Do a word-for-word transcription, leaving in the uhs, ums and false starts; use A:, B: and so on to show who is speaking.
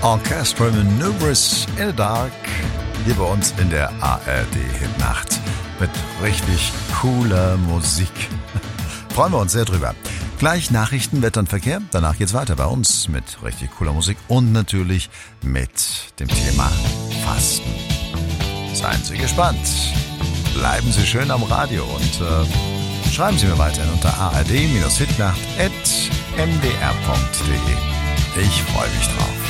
A: Orchestra Maneuvers in the Dark, hier bei uns in der A R D-Hitnacht mit richtig cooler Musik. Freuen wir uns sehr drüber. Gleich Nachrichten, Wetter und Verkehr, danach geht's weiter bei uns mit richtig cooler Musik und natürlich mit dem Thema Fasten. Seien Sie gespannt. Bleiben Sie schön am Radio und äh, schreiben Sie mir weiterhin unter a r d Bindestrich hitnacht at m d r punkt d e. Ich freue mich drauf.